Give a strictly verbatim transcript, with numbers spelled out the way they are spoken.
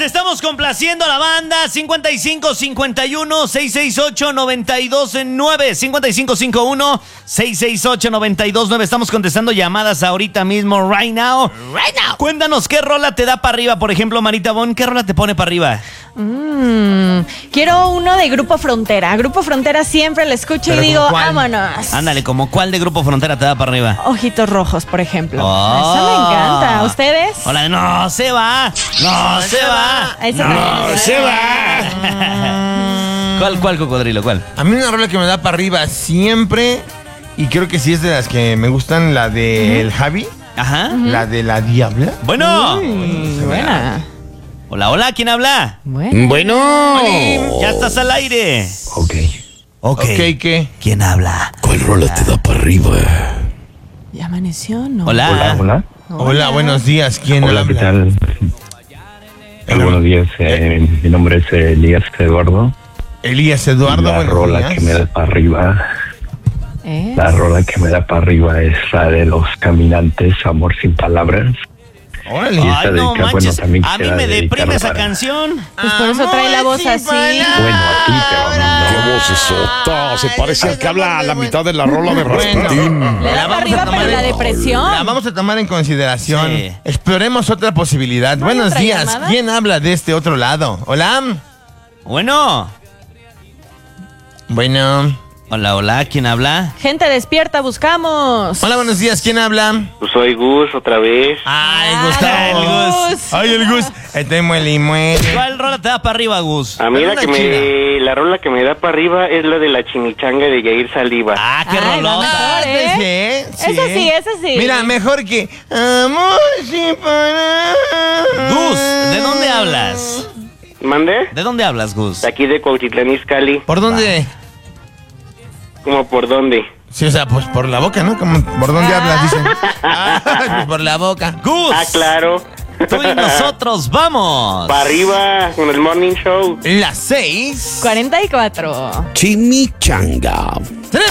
estamos complaciendo a la banda. cincuenta y cinco cincuenta y uno seiscientos sesenta y ocho noventa y dos nueve. cincuenta y cinco cincuenta y uno seiscientos sesenta y ocho noventa y dos nueve. Estamos contestando llamadas ahorita mismo, right now. Right now. Cuéntanos, ¿qué rola te da para arriba? Por ejemplo, Marita Bon, ¿qué rola te pone para arriba? Mm, quiero uno de Grupo Frontera. Grupo Frontera siempre lo escucho y ¿Pero digo, como cuál? vámonos. Ándale, ¿como cuál de Grupo Frontera te da para arriba? Ojitos Rojos, por ejemplo. Oh. Esa me encanta. ¿A ustedes? Hola, no se va. No se va. Esa No también. se va. ¿Cuál, cuál, cocodrilo? ¿Cuál? A mí una rola que me da para arriba siempre, y creo que sí es de las que me gustan, la de El Javi, Ajá. la de La Diabla. Bueno. Uy, buena. Hola, hola, ¿quién habla? Bueno. Bueno. Ya estás al aire. Ok. Ok. Ok, ¿qué? ¿Quién habla? ¿Cuál rola te da para arriba? ¿Ya amaneció? No. Hola. Hola, hola. Hola, buenos días, ¿quién Hola, habla? ¿qué tal? Hola, buenos días. eh, mi nombre es eh, Elías Eduardo. Elías Eduardo, la buenos rola días. que me da para arriba, ¿Eh? la rola que me da para arriba es la de Los Caminantes, Amor sin Palabras. Órale. Y esta Ay, no dedica- bueno, manches. también A mí quisiera me deprime dedicarla esa para- canción. Pues por eso trae la voz Amor así. sin palabras. Bueno, a ti, pero ¡Qué no. vocesota! Se parece al que habla a la mitad de la rola de Rasputín. Le da La para vamos arriba, a tomar pero en- la depresión. La vamos a tomar en consideración. Sí. Exploremos otra posibilidad. ¿No hay Buenos otra días. llamada? ¿Quién habla de este otro lado? Hola. Bueno. Bueno. Hola, hola, ¿quién habla? Gente despierta, buscamos. Hola, buenos días. ¿Quién habla? Pues soy Gus otra vez. Ay, Ah, Gustavo. el Gus. Ay, el Gus. Este muele y muele. ¿Cuál rola te da para arriba, Gus? A mí Pero la una que me, la rola que me da para arriba es la de la chimichanga de Yair Saliva. Ah, qué Ay, va rolota. mejor, ¿eh? Sí, Esa sí, esa sí. Mira, mejor que Amor sin palabras. Gus, ¿de dónde hablas? ¿Mande? ¿De dónde hablas, Gus? De aquí de Cuautitlán Izcalli. ¿Por dónde? ¿Cómo por dónde? Sí, o sea, pues por la boca, ¿no? Como, ¿por dónde hablas? Dicen. Ah, pues por la boca. Gus, Ah, claro. tú y nosotros vamos. Para arriba con el Morning Show. Las seis. cuarenta y cuatro. Chimichanga. Tenemos